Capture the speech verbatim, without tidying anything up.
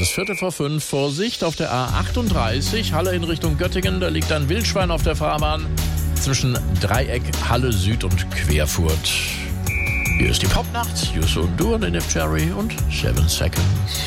ist Viertel vor fünf. Vorsicht auf der A achtunddreißig, Halle in Richtung Göttingen. Da liegt ein Wildschwein auf der Fahrbahn zwischen Dreieck, Halle Süd und Querfurt. Hier ist die Popnacht. Yusu und Duan in If Cherry und Seven Seconds.